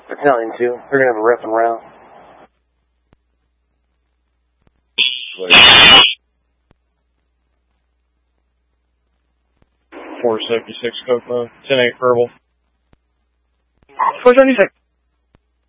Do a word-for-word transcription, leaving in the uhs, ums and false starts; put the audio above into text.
Battalion two, they're going to have a ref and round. four seventy-six, Coco, ten eight verbal. four seventy-six.